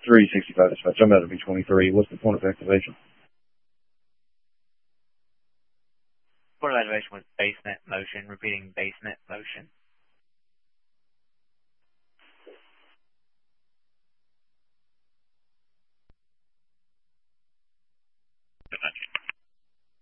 365 dispatch. I'm about to be 23. What's the point of activation? Point of activation was basement motion, repeating basement motion.